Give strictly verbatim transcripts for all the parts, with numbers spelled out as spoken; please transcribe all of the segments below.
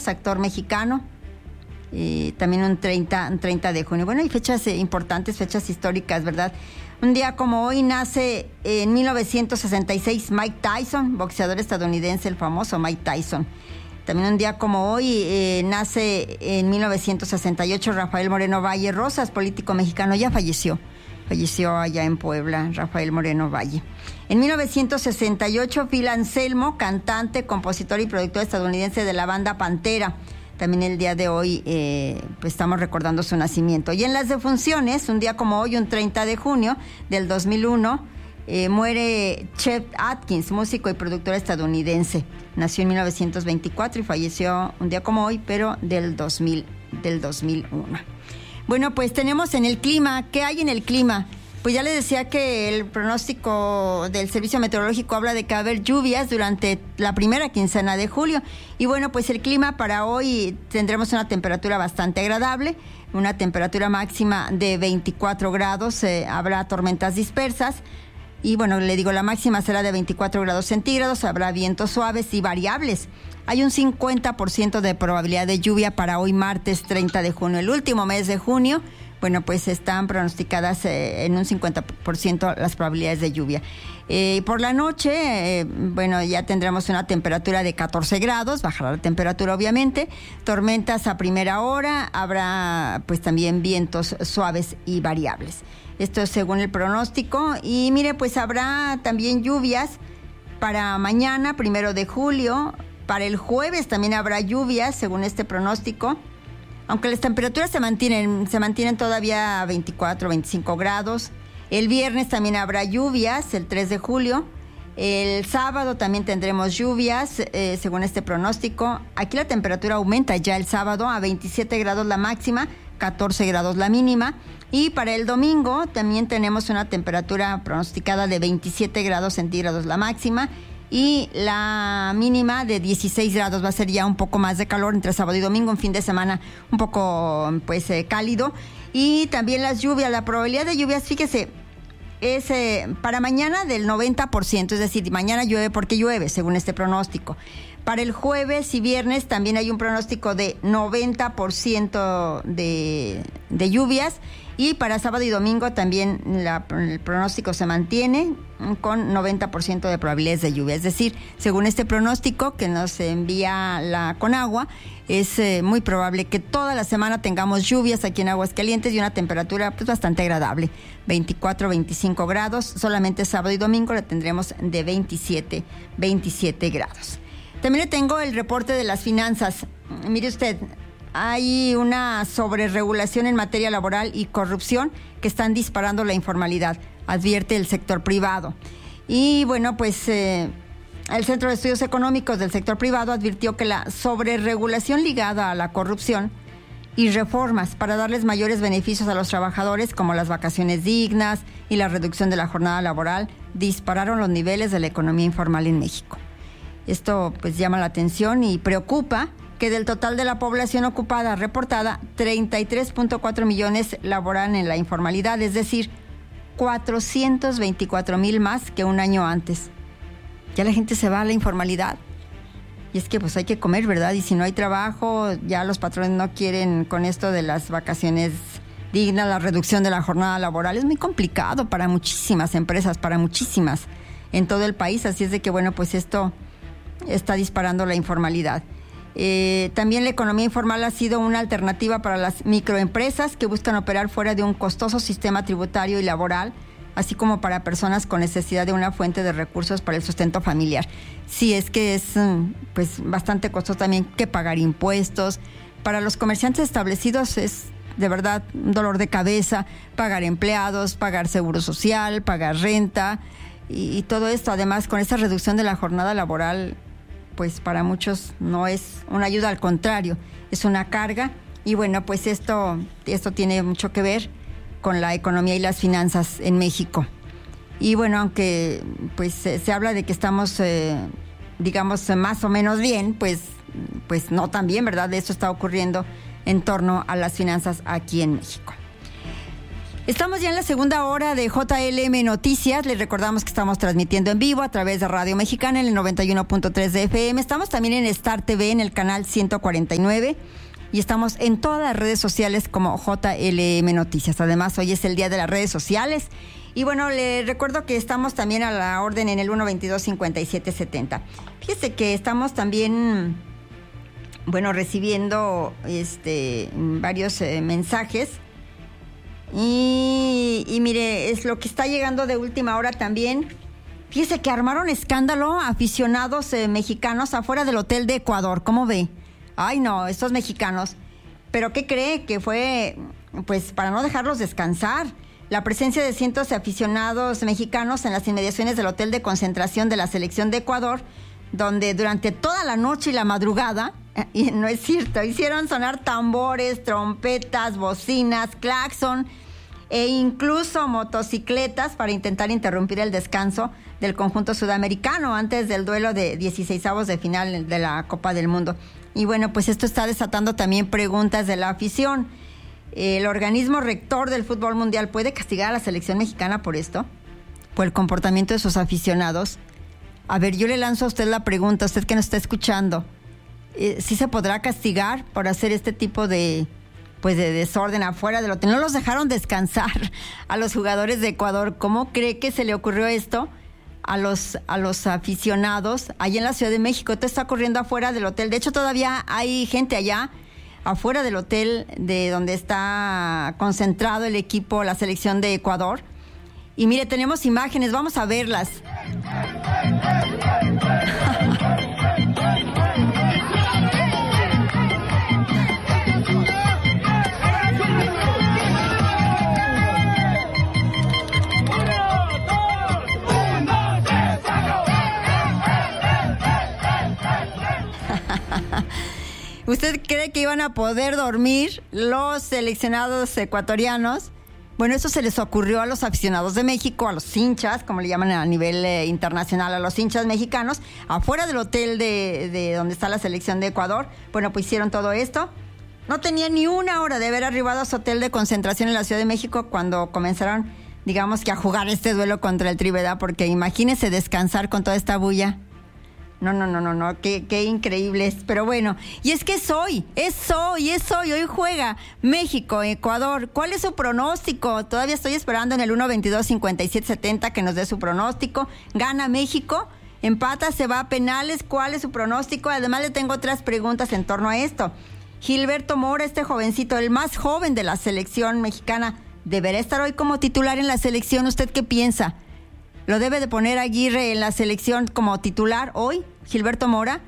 actor mexicano. Y también un treinta, un treinta de junio. Bueno, hay fechas eh, importantes, fechas históricas, ¿verdad? Un día como hoy nace eh, en mil novecientos sesenta y seis Mike Tyson, boxeador estadounidense, el famoso Mike Tyson. También un día como hoy eh, nace en mil novecientos sesenta y ocho Rafael Moreno Valle Rosas, político mexicano, ya falleció. Falleció allá en Puebla, Rafael Moreno Valle. En mil novecientos sesenta y ocho, Phil Anselmo, cantante, compositor y productor estadounidense de la banda Pantera. También el día de hoy eh, pues estamos recordando su nacimiento. Y en las defunciones, un día como hoy, un treinta de junio del dos mil uno, eh, muere Chet Atkins, músico y productor estadounidense. Nació en mil novecientos veinticuatro y falleció un día como hoy, pero del dos mil, del dos mil uno. Bueno, pues tenemos en el clima, ¿qué hay en el clima? Pues ya les decía que el pronóstico del Servicio Meteorológico habla de que va a haber lluvias durante la primera quincena de julio. Y bueno, pues el clima para hoy tendremos una temperatura bastante agradable, una temperatura máxima de veinticuatro grados, eh, habrá tormentas dispersas. Y bueno, le digo, la máxima será de veinticuatro grados centígrados, habrá vientos suaves y variables. Hay un cincuenta por ciento de probabilidad de lluvia para hoy martes treinta de junio, el último mes de junio. Bueno, pues están pronosticadas eh, en un cincuenta por ciento las probabilidades de lluvia. Eh, por la noche, eh, bueno, ya tendremos una temperatura de catorce grados, bajará la temperatura obviamente, tormentas a primera hora, habrá pues también vientos suaves y variables. Esto es según el pronóstico. Y mire, pues habrá también lluvias para mañana, primero de julio, para el jueves también habrá lluvias según este pronóstico. Aunque las temperaturas se mantienen, se mantienen todavía a veinticuatro, veinticinco grados. El viernes también habrá lluvias, el tres de julio. El sábado también tendremos lluvias, eh, según este pronóstico. Aquí la temperatura aumenta ya el sábado a veintisiete grados la máxima, catorce grados la mínima. Y para el domingo también tenemos una temperatura pronosticada de veintisiete grados centígrados la máxima. Y la mínima de dieciséis grados, va a ser ya un poco más de calor entre sábado y domingo, un fin de semana un poco pues eh, cálido. Y también las lluvias, la probabilidad de lluvias, fíjese, es eh, para mañana del noventa por ciento, es decir, mañana llueve porque llueve, según este pronóstico. Para el jueves y viernes también hay un pronóstico de noventa por ciento de, de lluvias. Y para sábado y domingo también la, el pronóstico se mantiene con noventa por ciento de probabilidades de lluvia. Es decir, según este pronóstico que nos envía la Conagua, es eh, muy probable que toda la semana tengamos lluvias aquí en Aguascalientes y una temperatura pues bastante agradable, veinticuatro, veinticinco grados. Solamente sábado y domingo la tendremos de veintisiete, veintisiete grados. También le tengo el reporte de las finanzas. Mire usted, hay una sobreregulación en materia laboral y corrupción que están disparando la informalidad, advierte el sector privado. Y bueno, pues eh, el Centro de Estudios Económicos del sector privado advirtió que la sobreregulación ligada a la corrupción y reformas para darles mayores beneficios a los trabajadores, como las vacaciones dignas y la reducción de la jornada laboral, dispararon los niveles de la economía informal en México. Esto pues llama la atención y preocupa que del total de la población ocupada reportada, treinta y tres punto cuatro millones laboran en la informalidad, es decir, cuatrocientos veinticuatro mil más que un año antes. Ya la gente se va a la informalidad. Y es que pues hay que comer, ¿verdad? Y si no hay trabajo, ya los patrones no quieren con esto de las vacaciones dignas, la reducción de la jornada laboral. Es muy complicado para muchísimas empresas, para muchísimas en todo el país. Así es de que, bueno, pues esto está disparando la informalidad. Eh, también la economía informal ha sido una alternativa para las microempresas que buscan operar fuera de un costoso sistema tributario y laboral, así como para personas con necesidad de una fuente de recursos para el sustento familiar. Sí, es que es pues bastante costoso también que pagar impuestos. Para los comerciantes establecidos es de verdad un dolor de cabeza pagar empleados, pagar seguro social, pagar renta y, y todo esto. Además, con esta reducción de la jornada laboral, pues para muchos no es una ayuda, al contrario, es una carga. Y bueno, pues esto, esto tiene mucho que ver con la economía y las finanzas en México. Y bueno, aunque pues se, se habla de que estamos, eh, digamos, más o menos bien, pues, pues no tan bien, ¿verdad? Esto está ocurriendo en torno a las finanzas aquí en México. Estamos ya en la segunda hora de J L M Noticias. Les recordamos que estamos transmitiendo en vivo a través de Radio Mexicana en el noventa y uno punto tres de F M. Estamos también en Star T V en el canal ciento cuarenta y nueve y estamos en todas las redes sociales como J L M Noticias. Además, hoy es el día de las redes sociales. Y bueno, les recuerdo que estamos también a la orden en el uno veintidós cincuenta y siete setenta. Fíjese que estamos también, bueno, recibiendo este varios eh, mensajes. Y, y mire, es lo que está llegando de última hora también. Fíjese que armaron escándalo aficionados eh, mexicanos afuera del hotel de Ecuador. ¿Cómo ve? Ay, no, estos mexicanos. ¿Pero qué cree? Que fue, pues, para no dejarlos descansar. La presencia de cientos de aficionados mexicanos en las inmediaciones del hotel de concentración de la selección de Ecuador, donde durante toda la noche y la madrugada, y no es cierto, hicieron sonar tambores, trompetas, bocinas, claxon e incluso motocicletas para intentar interrumpir el descanso del conjunto sudamericano antes del duelo de dieciseisavos de final de la Copa del Mundo. Y bueno, pues esto está desatando también preguntas de la afición. ¿El organismo rector del fútbol mundial puede castigar a la selección mexicana por esto? ¿Por el comportamiento de sus aficionados? A ver, yo le lanzo a usted la pregunta, usted que nos está escuchando. Eh, ¿Sí se podrá castigar por hacer este tipo de, pues de desorden afuera del hotel? No los dejaron descansar a los jugadores de Ecuador. ¿Cómo cree que se le ocurrió esto a los, a los aficionados allá en la Ciudad de México? Esto está ocurriendo afuera del hotel. De hecho, todavía hay gente allá afuera del hotel de donde está concentrado el equipo, la selección de Ecuador. Y mire, tenemos imágenes, vamos a verlas. ¿Usted cree que iban a poder dormir los seleccionados ecuatorianos? Bueno, eso se les ocurrió a los aficionados de México, a los hinchas, como le llaman a nivel eh, internacional, a los hinchas mexicanos, afuera del hotel de, de donde está la selección de Ecuador. Bueno, pues hicieron todo esto. No tenía ni una hora de haber arribado a su hotel de concentración en la Ciudad de México cuando comenzaron, digamos que a jugar este duelo contra el Tri, ¿verdad? Porque imagínese descansar con toda esta bulla. No, no, no, no, no, qué, qué increíble es. Pero bueno, y es que es hoy, es hoy, es hoy, hoy juega México, Ecuador. ¿Cuál es su pronóstico? Todavía estoy esperando en el uno veintidós cincuenta y siete setenta que nos dé su pronóstico. ¿Gana México? ¿Empata? ¿Se va a penales? ¿Cuál es su pronóstico? Además le tengo otras preguntas en torno a esto. Gilberto Mora, este jovencito, el más joven de la selección mexicana, ¿deberá estar hoy como titular en la selección? ¿Usted qué piensa? ¿Lo debe de poner Aguirre en la selección como titular hoy, Gilberto Mora?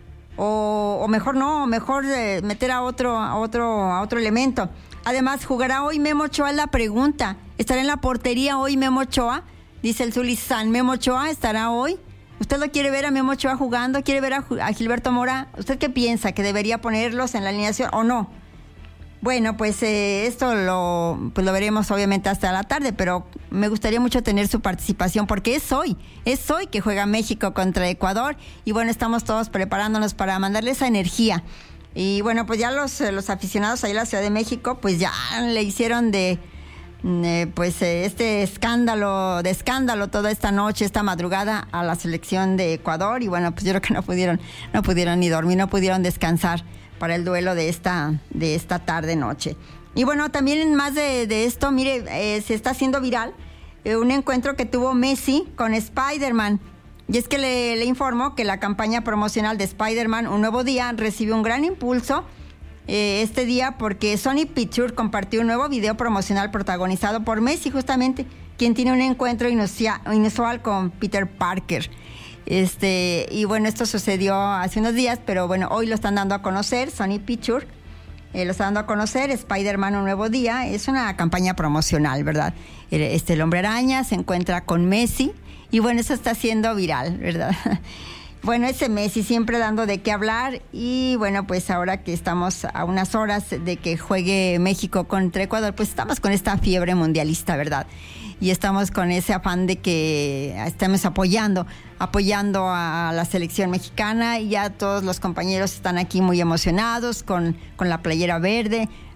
O, o mejor no, mejor eh, meter a otro, a otro, a otro elemento. Además, ¿jugará hoy Memo Ochoa? La pregunta. ¿Estará en la portería hoy Memo Ochoa? Dice el Zulizán. ¿Memo Ochoa estará hoy? ¿Usted lo quiere ver a Memo Ochoa jugando? ¿Quiere ver a, a Gilberto Mora? ¿Usted qué piensa? ¿Que debería ponerlos en la alineación o no? Bueno, pues eh, esto lo, pues lo veremos obviamente hasta la tarde, pero me gustaría mucho tener su participación porque es hoy, es hoy que juega México contra Ecuador y bueno, estamos todos preparándonos para mandarle esa energía. Y bueno, pues ya los, los aficionados ahí en la Ciudad de México, pues ya le hicieron de, eh, pues eh, este escándalo, de escándalo toda esta noche, esta madrugada a la selección de Ecuador y bueno, pues yo creo que no pudieron, no pudieron ni dormir, no pudieron descansar para el duelo de esta, de esta tarde-noche. Y bueno, también más de, de esto, mire, eh, se está haciendo viral eh, un encuentro que tuvo Messi con Spider-Man. Y es que le, le informo que la campaña promocional de Spider-Man, Un Nuevo Día, recibió un gran impulso eh, este día porque Sony Pictures compartió un nuevo video promocional protagonizado por Messi, justamente, quien tiene un encuentro inusual, inusual con Peter Parker. Este, y bueno, esto sucedió hace unos días, pero bueno, hoy lo están dando a conocer, Sony Pictures, eh, lo está dando a conocer, Spider-Man Un Nuevo Día, es una campaña promocional, ¿verdad? Este, el Hombre Araña se encuentra con Messi, y bueno, eso está siendo viral, ¿verdad? Bueno, ese Messi siempre dando de qué hablar, y bueno, pues ahora que estamos a unas horas de que juegue México contra Ecuador, pues estamos con esta fiebre mundialista, ¿verdad? Y estamos con ese afán de que estemos apoyando, apoyando a la selección mexicana y ya todos los compañeros están aquí muy emocionados con, con la playera verde.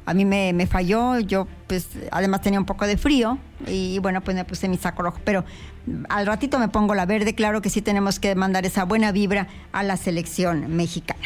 a mí me, me falló, yo pues además tenía un poco de frío y bueno, pues me puse mi saco rojo, pero al ratito me pongo la verde. Claro que sí tenemos que mandar esa buena vibra a la selección mexicana.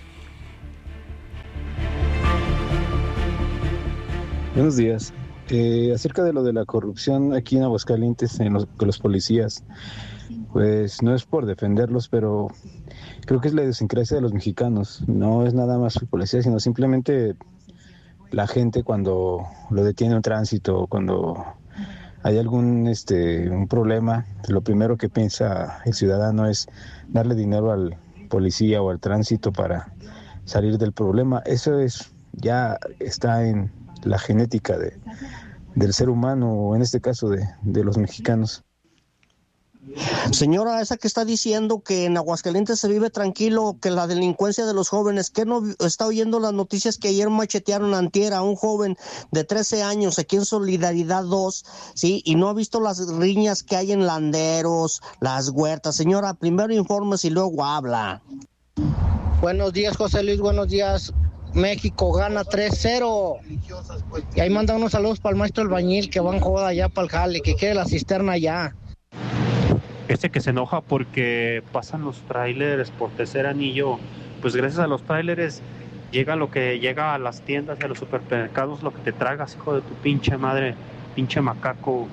Buenos días. Eh, acerca de lo de la corrupción aquí en Aguascalientes, en los, con los policías, pues no es por defenderlos, pero creo que es la idiosincrasia de los mexicanos. No es nada más su policía, sino simplemente la gente cuando lo detiene un tránsito, cuando hay algún este un problema, lo primero que piensa el ciudadano es darle dinero al policía o al tránsito para salir del problema. Eso es ya está en la genética de, del ser humano, o en este caso de, de los mexicanos. Señora, esa que está diciendo que en Aguascalientes se vive tranquilo, que la delincuencia de los jóvenes, ¿qué no está oyendo las noticias que ayer machetearon antier a un joven de trece años aquí en Solidaridad dos, sí, y no ha visto las riñas que hay en Landeros, las huertas? Señora, primero informes y luego habla. Buenos días, José Luis, buenos días. México gana tres cero. Y ahí manda unos saludos para el maestro albañil que van joda allá para el jale, que quiere la cisterna allá. Este que se enoja porque pasan los tráilers por tercer anillo, pues gracias a los tráilers llega lo que llega a las tiendas y a los supermercados, lo que te tragas, hijo de tu pinche madre, pinche macaco.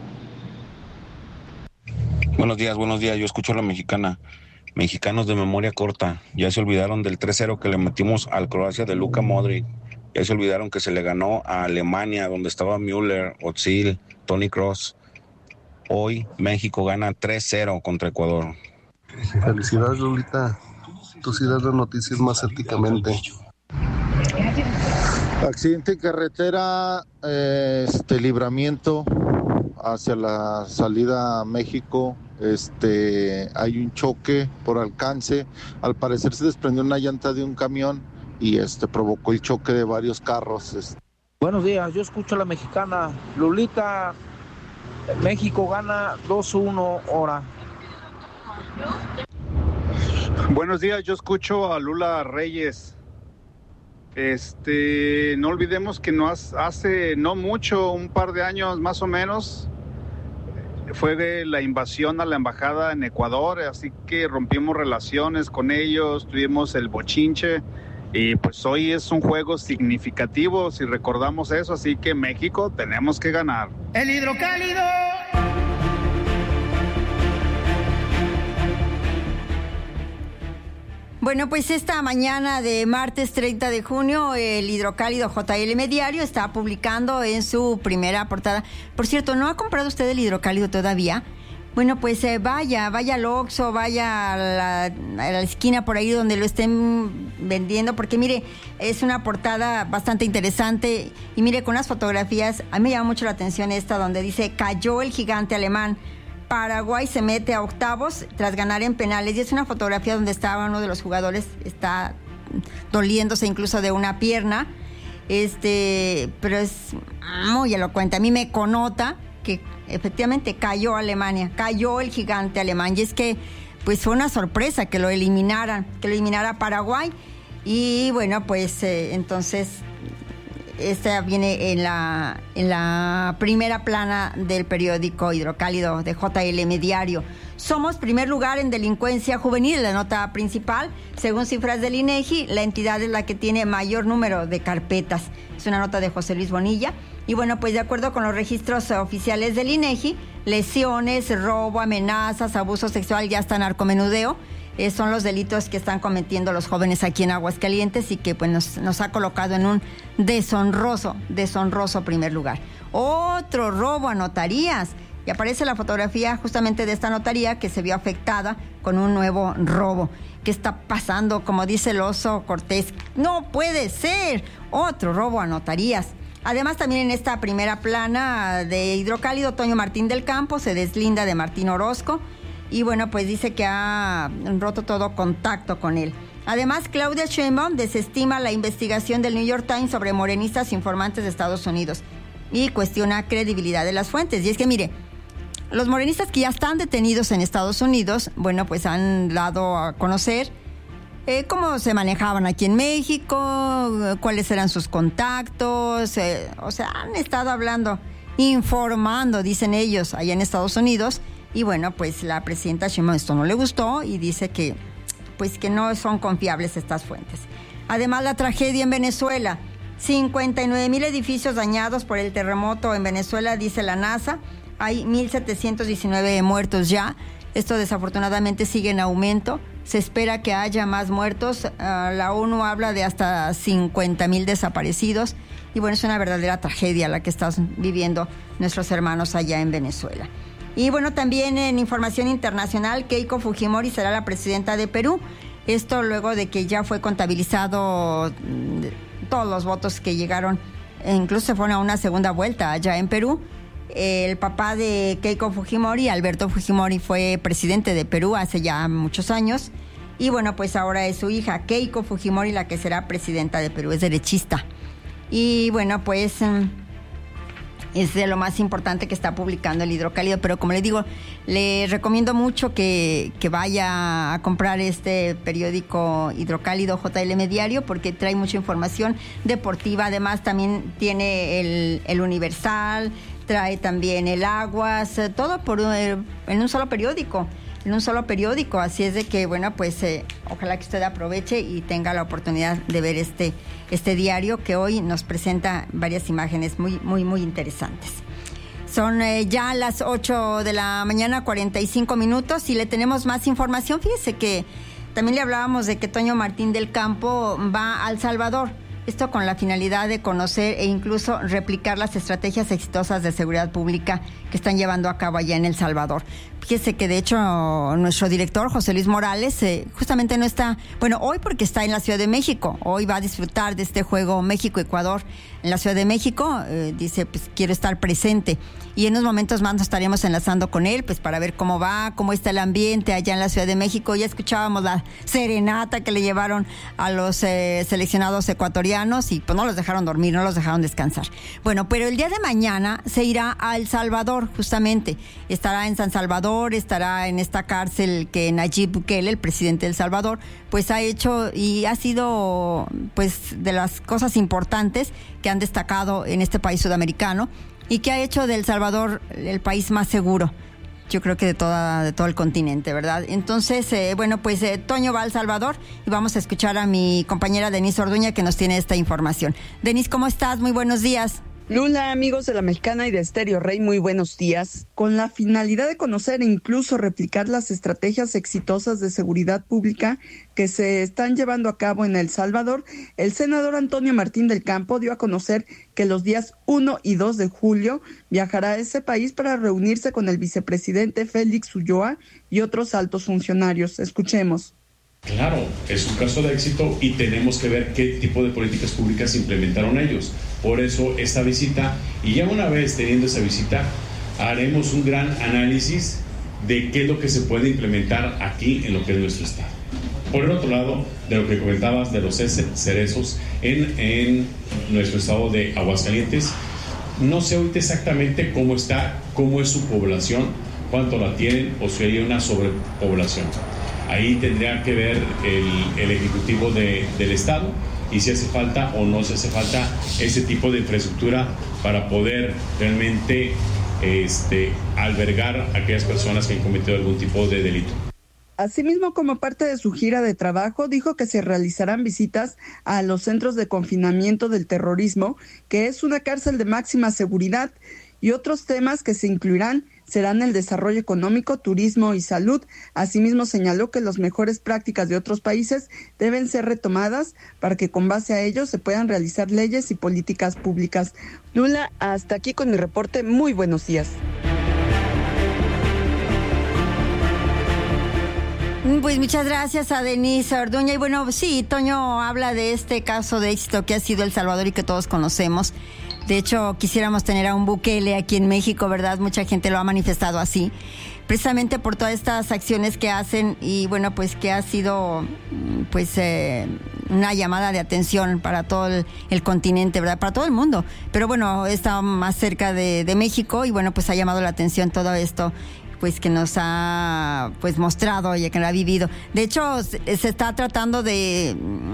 Buenos días, buenos días, yo escucho a la mexicana. Mexicanos de memoria corta, ya se olvidaron del tres cero que le metimos al Croacia de Luka Modric, ya se olvidaron que se le ganó a Alemania, donde estaba Müller, Özil, Toni Kroos. Hoy México gana tres cero contra Ecuador. Felicidades, Lolita. Tú sí das las noticias más éticamente. Accidente en carretera, eh, este libramiento hacia la salida a México. Este, hay un choque por alcance. Al parecer se desprendió una llanta de un camión y este provocó el choque de varios carros. Buenos días, yo escucho a la mexicana. Lolita, México gana dos uno ahora. Buenos días, yo escucho a Lula Reyes. Este, no olvidemos que no hace no mucho, un par de años más o menos, fue de la invasión a la embajada en Ecuador, así que rompimos relaciones con ellos, tuvimos el bochinche y pues hoy es un juego significativo si recordamos eso, así que México tenemos que ganar. El hidrocálido. Bueno, pues esta mañana de martes treinta de junio, el hidrocálido J L M Diario está publicando en su primera portada. Por cierto, ¿no ha comprado usted el hidrocálido todavía? Bueno, pues eh, vaya, vaya al Oxxo, vaya a la, a la esquina por ahí donde lo estén vendiendo, porque mire, es una portada bastante interesante y mire, con las fotografías, a mí me llama mucho la atención esta donde dice, cayó el gigante alemán. Paraguay se mete a octavos tras ganar en penales y es una fotografía donde estaba uno de los jugadores, está doliéndose incluso de una pierna, este, pero es muy elocuente. A mí me connota que efectivamente cayó Alemania, cayó el gigante alemán y es que pues fue una sorpresa que lo eliminaran, que lo eliminara Paraguay y bueno pues eh, entonces esta viene en la, en la primera plana del periódico Hidrocálido de J L M Diario. Somos primer lugar en delincuencia juvenil, la nota principal. Según cifras del INEGI, la entidad es la que tiene mayor número de carpetas. Es una nota de José Luis Bonilla. Y bueno, pues de acuerdo con los registros oficiales del INEGI, lesiones, robo, amenazas, abuso sexual y hasta narcomenudeo Eh, son los delitos que están cometiendo los jóvenes aquí en Aguascalientes y que pues nos, nos ha colocado en un deshonroso, deshonroso primer lugar. Otro robo a notarías. Y aparece la fotografía justamente de esta notaría que se vio afectada con un nuevo robo. ¿Qué está pasando? Como dice el oso Cortés, no puede ser. Otro robo a notarías. Además, también en esta primera plana de Hidrocálido, Toño Martín del Campo se deslinda de Martín Orozco. Y bueno, pues dice que ha roto todo contacto con él. Además, Claudia Sheinbaum desestima la investigación del New York Times sobre morenistas informantes de Estados Unidos y cuestiona credibilidad de las fuentes. Y es que, mire, los morenistas que ya están detenidos en Estados Unidos, bueno, pues han dado a conocer eh, cómo se manejaban aquí en México, cuáles eran sus contactos, eh, o sea, han estado hablando, informando, dicen ellos, allá en Estados Unidos, y bueno, pues la presidenta Sheinbaum esto no le gustó y dice que, pues que no son confiables estas fuentes. Además, la tragedia en Venezuela, cincuenta y nueve mil edificios dañados por el terremoto en Venezuela, dice la NASA, hay mil setecientos diecinueve muertos ya. Esto desafortunadamente sigue en aumento. Se espera que haya más muertos. Uh, la ONU habla de hasta cincuenta mil desaparecidos. Y bueno, es una verdadera tragedia la que están viviendo nuestros hermanos allá en Venezuela. Y bueno, también en información internacional, Keiko Fujimori será la presidenta de Perú. Esto luego de que ya fue contabilizado todos los votos que llegaron, e incluso se fueron a una segunda vuelta allá en Perú. El papá de Keiko Fujimori, Alberto Fujimori, fue presidente de Perú hace ya muchos años. Y bueno, pues ahora es su hija, Keiko Fujimori, la que será presidenta de Perú. Es derechista. Y bueno, pues es de lo más importante que está publicando el Hidrocálido. Pero como le digo, le recomiendo mucho que, que vaya a comprar este periódico Hidrocálido J L M Diario, porque trae mucha información deportiva. Además, también tiene el, el Universal, trae también el Aguas, todo por en un solo periódico, en un solo periódico. Así es de que, bueno, pues eh, ojalá que usted aproveche y tenga la oportunidad de ver este, este diario que hoy nos presenta varias imágenes muy, muy, muy interesantes. Son eh, ya las ocho de la mañana, cuarenta y cinco minutos, y le tenemos más información. Fíjese que también le hablábamos de que Toño Martín del Campo va a El Salvador. Esto con la finalidad de conocer e incluso replicar las estrategias exitosas de seguridad pública que están llevando a cabo allá en El Salvador. Fíjese que de hecho nuestro director, José Luis Morales, eh, justamente no está, bueno, hoy porque está en la Ciudad de México. Hoy va a disfrutar de este juego México-Ecuador en la Ciudad de México. Eh, dice, pues quiero estar presente. Y en unos momentos más nos estaremos enlazando con él, pues para ver cómo va, cómo está el ambiente allá en la Ciudad de México. Ya escuchábamos la serenata que le llevaron a los eh, seleccionados ecuatorianos y pues no los dejaron dormir, no los dejaron descansar. Bueno, pero el día de mañana se irá a El Salvador, justamente. Estará en San Salvador, estará en esta cárcel que Nayib Bukele, el presidente de El Salvador, pues ha hecho y ha sido pues de las cosas importantes que han destacado en este país sudamericano, y que ha hecho de El Salvador el país más seguro, yo creo que de toda de todo el continente, ¿verdad? Entonces, eh, bueno, pues eh, Toño va a El Salvador y vamos a escuchar a mi compañera Denise Orduña, que nos tiene esta información. Denise, ¿cómo estás? Muy buenos días. Lula, amigos de La Mexicana y de Estéreo Rey, muy buenos días. Con la finalidad de conocer e incluso replicar las estrategias exitosas de seguridad pública que se están llevando a cabo en El Salvador, el senador Antonio Martín del Campo dio a conocer que los días uno y dos de julio viajará a ese país para reunirse con el vicepresidente Félix Ulloa y otros altos funcionarios. Escuchemos. Claro, es un caso de éxito y tenemos que ver qué tipo de políticas públicas implementaron ellos. Por eso esta visita, y ya una vez teniendo esa visita, haremos un gran análisis de qué es lo que se puede implementar aquí en lo que es nuestro estado. Por el otro lado, de lo que comentabas de los cerezos en, en nuestro estado de Aguascalientes, no sé ahorita exactamente cómo está, cómo es su población, cuánto la tienen o si hay una sobrepoblación. Ahí tendría que ver el, el Ejecutivo de, del Estado y si hace falta o no se hace falta ese tipo de infraestructura para poder realmente este, albergar a aquellas personas que han cometido algún tipo de delito. Asimismo, como parte de su gira de trabajo, dijo que se realizarán visitas a los centros de confinamiento del terrorismo, que es una cárcel de máxima seguridad, y otros temas que se incluirán serán el desarrollo económico, turismo y salud. Asimismo, señaló que las mejores prácticas de otros países deben ser retomadas para que con base a ello se puedan realizar leyes y políticas públicas. Lula, hasta aquí con mi reporte. Muy buenos días. Pues muchas gracias a Denise Orduña. Y bueno, sí, Toño habla de este caso de éxito que ha sido El Salvador y que todos conocemos. De hecho, quisiéramos tener a un Bukele aquí en México, ¿verdad? Mucha gente lo ha manifestado así, precisamente por todas estas acciones que hacen y bueno, pues que ha sido pues eh, una llamada de atención para todo el, el continente, ¿verdad? Para todo el mundo. Pero bueno, está más cerca de, de México y bueno, pues ha llamado la atención todo esto pues que nos ha pues mostrado y que lo ha vivido. De hecho, se, se está tratando de,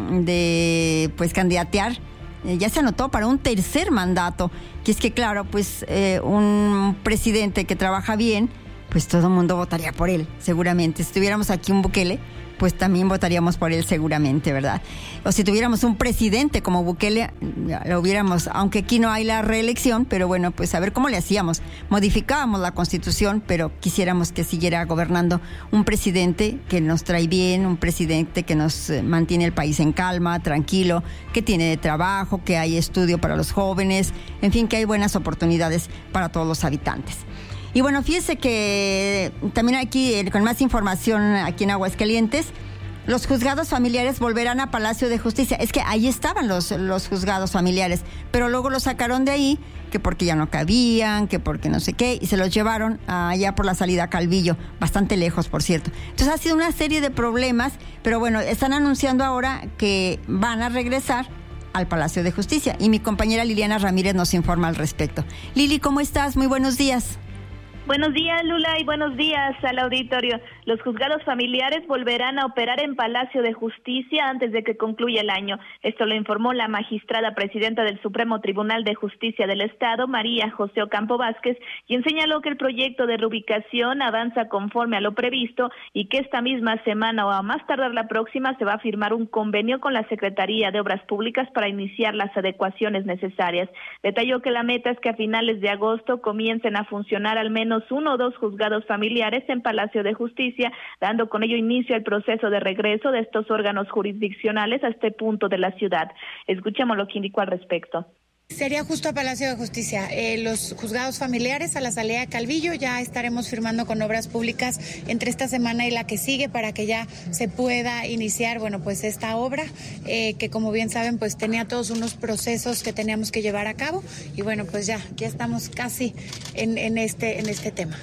de pues candidatear, eh, ya se anotó para un tercer mandato, que es que claro, pues eh, un presidente que trabaja bien, pues todo el mundo votaría por él, seguramente. Si tuviéramos aquí un Bukele, pues también votaríamos por él seguramente, ¿verdad? O si tuviéramos un presidente como Bukele, lo hubiéramos, aunque aquí no hay la reelección, pero bueno, pues a ver cómo le hacíamos. Modificábamos la Constitución, pero quisiéramos que siguiera gobernando un presidente que nos trae bien, un presidente que nos mantiene el país en calma, tranquilo, que tiene trabajo, que hay estudio para los jóvenes, en fin, que hay buenas oportunidades para todos los habitantes. Y bueno, fíjese que también aquí, con más información aquí en Aguascalientes, los juzgados familiares volverán a Palacio de Justicia. Es que ahí estaban los, los juzgados familiares, pero luego los sacaron de ahí, que porque ya no cabían, que porque no sé qué, y se los llevaron allá por la salida a Calvillo, bastante lejos, por cierto. Entonces ha sido una serie de problemas, pero bueno, están anunciando ahora que van a regresar al Palacio de Justicia. Y mi compañera Liliana Ramírez nos informa al respecto. Lili, ¿cómo estás? Muy buenos días. Buenos días, Lula, y buenos días al auditorio. Los juzgados familiares volverán a operar en Palacio de Justicia antes de que concluya el año. Esto lo informó la magistrada presidenta del Supremo Tribunal de Justicia del Estado, María José Ocampo Vázquez, quien señaló que el proyecto de reubicación avanza conforme a lo previsto y que esta misma semana o a más tardar la próxima se va a firmar un convenio con la Secretaría de Obras Públicas para iniciar las adecuaciones necesarias. Detalló que la meta es que a finales de agosto comiencen a funcionar al menos uno o dos juzgados familiares en Palacio de Justicia, dando con ello inicio al proceso de regreso de estos órganos jurisdiccionales a este punto de la ciudad. Escuchemos lo que indicó al respecto. Sería justo a Palacio de Justicia. Eh, los juzgados familiares a la salida de Calvillo, ya estaremos firmando con Obras Públicas entre esta semana y la que sigue para que ya se pueda iniciar, bueno, pues esta obra eh, que como bien saben, pues tenía todos unos procesos que teníamos que llevar a cabo y bueno, pues ya, ya estamos casi en, en este, en este tema.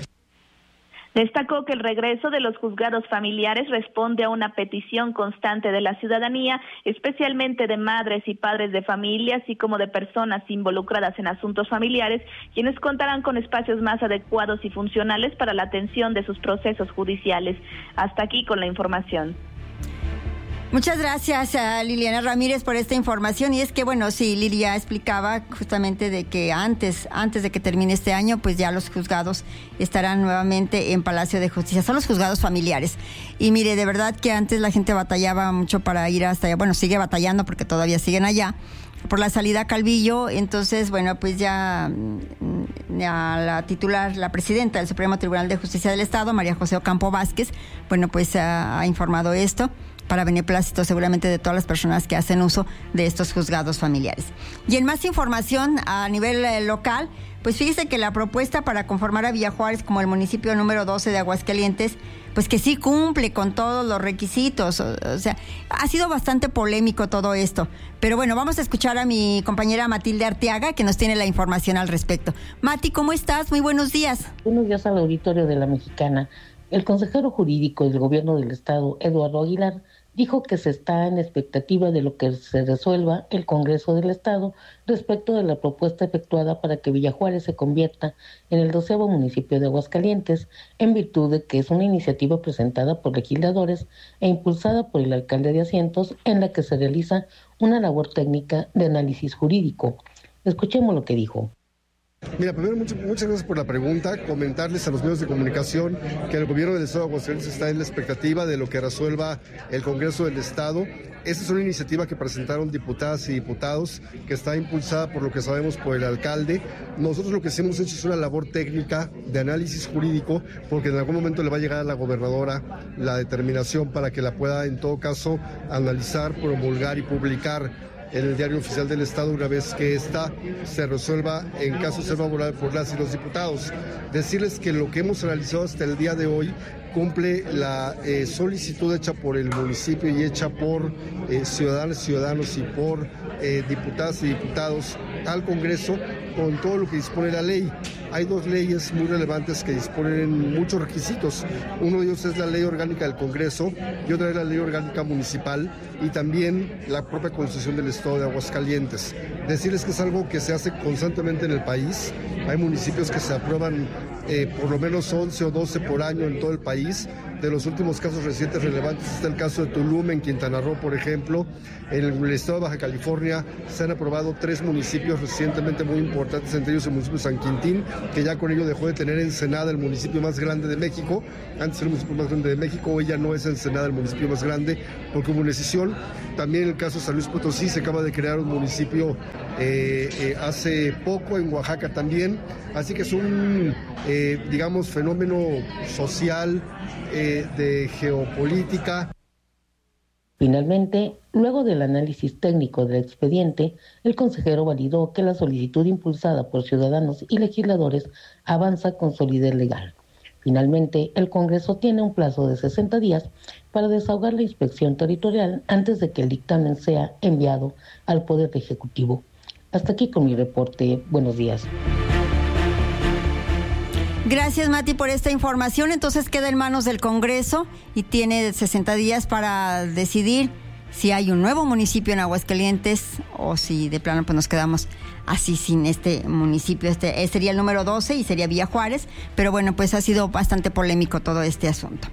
Destacó que el regreso de los juzgados familiares responde a una petición constante de la ciudadanía, especialmente de madres y padres de familia, así como de personas involucradas en asuntos familiares, quienes contarán con espacios más adecuados y funcionales para la atención de sus procesos judiciales. Hasta aquí con la información. Muchas gracias a Liliana Ramírez por esta información. Y es que, bueno, sí, Lili ya explicaba justamente de que antes, antes de que termine este año, pues ya los juzgados estarán nuevamente en Palacio de Justicia. Son los juzgados familiares. Y mire, de verdad que antes la gente batallaba mucho para ir hasta allá. Bueno, sigue batallando porque todavía siguen allá, por la salida a Calvillo. Entonces, bueno, pues ya, ya la titular, la presidenta del Supremo Tribunal de Justicia del Estado, María José Ocampo Vázquez, bueno, pues ha, ha informado esto para beneplácito seguramente de todas las personas que hacen uso de estos juzgados familiares. Y en más información a nivel eh, local, pues fíjese que la propuesta para conformar a Villa Juárez como el municipio número doce de Aguascalientes, pues que sí cumple con todos los requisitos. O, o sea, ha sido bastante polémico todo esto. Pero bueno, vamos a escuchar a mi compañera Matilde Arteaga, que nos tiene la información al respecto. Mati, ¿cómo estás? Muy buenos días. Buenos días al auditorio de La Mexicana. El consejero jurídico del gobierno del estado, Eduardo Aguilar, dijo que se está en expectativa de lo que se resuelva el Congreso del Estado respecto de la propuesta efectuada para que Villa Juárez se convierta en el doceavo municipio de Aguascalientes, en virtud de que es una iniciativa presentada por legisladores e impulsada por el alcalde de Asientos, en la que se realiza una labor técnica de análisis jurídico. Escuchemos lo que dijo. Mira, primero muchas, muchas gracias por la pregunta. Comentarles a los medios de comunicación que el gobierno del Estado de Aguascalientes está en la expectativa de lo que resuelva el Congreso del Estado. Esta es una iniciativa que presentaron diputadas y diputados, que está impulsada por lo que sabemos por el alcalde. Nosotros lo que hemos hecho es una labor técnica de análisis jurídico, porque en algún momento le va a llegar a la gobernadora la determinación para que la pueda en todo caso analizar, promulgar y publicar en el Diario Oficial del Estado una vez que esta se resuelva en caso de ser favorable por las y los diputados. Decirles que lo que hemos realizado hasta el día de hoy cumple la eh, solicitud hecha por el municipio y hecha por eh, ciudadanos y ciudadanos y por eh, diputadas y diputados al Congreso con todo lo que dispone la ley. Hay dos leyes muy relevantes que disponen muchos requisitos. Uno de ellos es la Ley Orgánica del Congreso y otra es la Ley Orgánica Municipal y también la propia Constitución del Estado de Aguascalientes. Decirles que es algo que se hace constantemente en el país. Hay municipios que se aprueban eh, por lo menos once o doce por año en todo el país. De los últimos casos recientes relevantes está el caso de Tulum, en Quintana Roo, por ejemplo. En el estado de Baja California se han aprobado tres municipios recientemente muy importantes, entre ellos el municipio de San Quintín, que ya con ello dejó de tener Ensenada, el municipio más grande de México. Antes era el municipio más grande de México, hoy ya no es Ensenada el municipio más grande, porque hubo una decisión. También en el caso de San Luis Potosí se acaba de crear un municipio eh, eh, hace poco, en Oaxaca también. Así que es un, eh, digamos, fenómeno social, eh, de geopolítica. Finalmente, luego del análisis técnico del expediente, el consejero validó que la solicitud impulsada por ciudadanos y legisladores avanza con solidez legal. Finalmente, el Congreso tiene un plazo de sesenta días para desahogar la inspección territorial antes de que el dictamen sea enviado al Poder Ejecutivo. Hasta aquí con mi reporte. Buenos días. Gracias, Mati, por esta información. Entonces queda en manos del Congreso y tiene sesenta días para decidir si hay un nuevo municipio en Aguascalientes o si de plano pues nos quedamos así sin este municipio. Este sería el número doce y sería Villa Juárez, pero bueno, pues ha sido bastante polémico todo este asunto.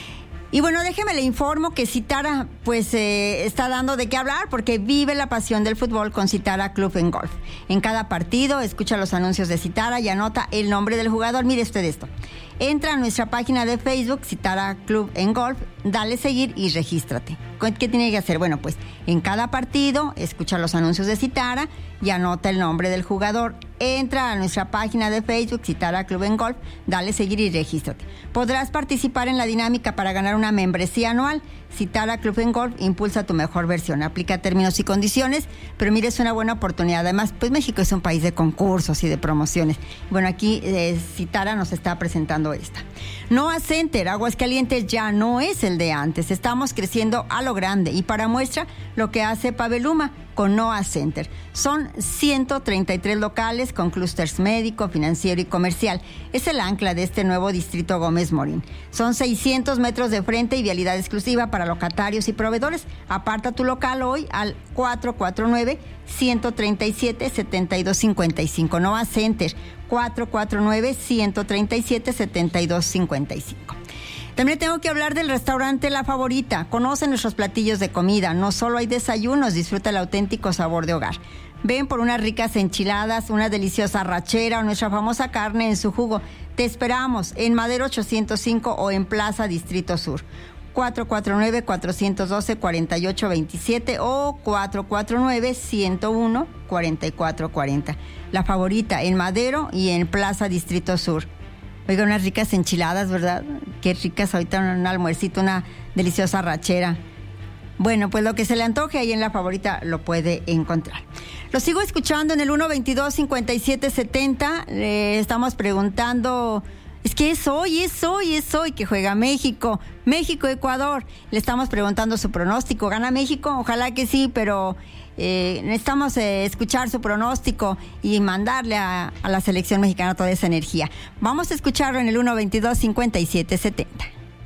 Y bueno, déjeme le informo que Citara pues eh, está dando de qué hablar porque vive la pasión del fútbol con Citara Club en Golf. En cada partido escucha los anuncios de Citara y anota el nombre del jugador. Mire usted esto. Entra a nuestra página de Facebook, Citara Club en Golf, dale seguir y regístrate. ¿Qué tiene que hacer? Bueno, pues en cada partido escucha los anuncios de Citara y anota el nombre del jugador. Entra a nuestra página de Facebook, Citara Club en Golf, dale seguir y regístrate. Podrás participar en la dinámica para ganar una membresía anual. Citara Club en Golf, impulsa tu mejor versión. Aplica términos y condiciones, pero mire, es una buena oportunidad. Además, pues México es un país de concursos y de promociones. Bueno, aquí eh, Citara nos está presentando esta. Noah Center, Aguascalientes ya no es el de antes. Estamos creciendo a lo grande y para muestra lo que hace Paveluma con Noah Center. Son ciento treinta y tres locales con clústeres médico, financiero y comercial. Es el ancla de este nuevo distrito Gómez Morín. Son seiscientos metros de frente y vialidad exclusiva para locatarios y proveedores. Aparta tu local hoy al cuatro cuatro nueve, uno tres siete, siete dos cinco cinco. Noah Center, cuatro cuatro nueve, uno tres siete, siete dos cinco cinco. También tengo que hablar del restaurante La Favorita. Conoce nuestros platillos de comida. No solo hay desayunos, disfruta el auténtico sabor de hogar. Ven por unas ricas enchiladas, una deliciosa arrachera o nuestra famosa carne en su jugo. Te esperamos en Madero ochocientos cinco o en Plaza Distrito Sur. cuatro cuatro nueve, cuatro uno dos, cuatro ocho dos siete o cuatro cuatro nueve, uno uno uno, cuatro cuatro cuatro cero. La Favorita en Madero y en Plaza Distrito Sur. Oiga, unas ricas enchiladas, ¿verdad? Qué ricas, ahorita un almuercito, una deliciosa rachera. Bueno, pues lo que se le antoje ahí en La Favorita lo puede encontrar. Lo sigo escuchando en el uno veintidós, cincuenta y siete setenta. Le estamos preguntando, es que es hoy, es hoy, es hoy que juega México. México-Ecuador. Le estamos preguntando su pronóstico. ¿Gana México? Ojalá que sí, pero eh, necesitamos eh, escuchar su pronóstico y mandarle a, a la selección mexicana toda esa energía. Vamos a escucharlo en el uno veintidós, cincuenta y siete setenta.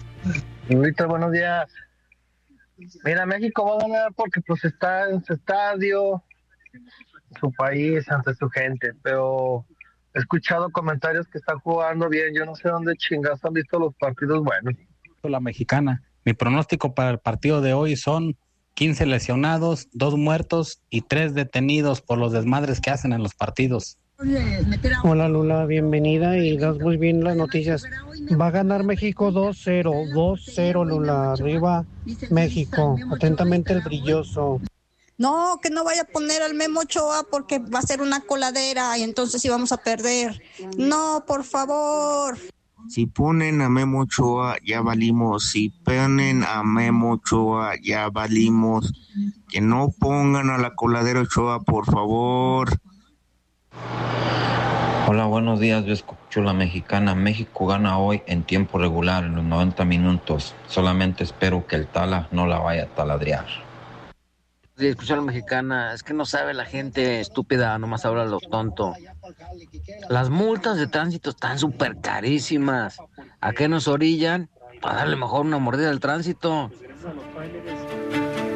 Ahorita, buenos días. Mira, México va a ganar porque pues está en su estadio, su país, ante su gente, pero he escuchado comentarios que están jugando bien. Yo no sé dónde chingas han visto los partidos buenos. La mexicana. Mi pronóstico para el partido de hoy son quince lesionados, dos muertos y tres detenidos por los desmadres que hacen en los partidos. Hola Lula, bienvenida y das muy bien las noticias. Va a ganar México dos cero, dos cero Lula, arriba México. Atentamente el brilloso. No, que no vaya a poner al Memo Ochoa porque va a ser una coladera y entonces sí vamos a perder. No, por favor. Si ponen a Memo Ochoa, ya valimos. Si ponen a Memo Ochoa, ya valimos. Que no pongan a la coladera Ochoa, por favor. Hola, buenos días. Yo escucho La Mexicana. México gana hoy en tiempo regular, en los noventa minutos. Solamente espero que el Tala no la vaya a taladrear. Sí, escucho a La Mexicana. Es que no sabe la gente estúpida, nomás habla lo tonto. Las multas de tránsito están súper carísimas. ¿A qué nos orillan? Para darle mejor una mordida al tránsito.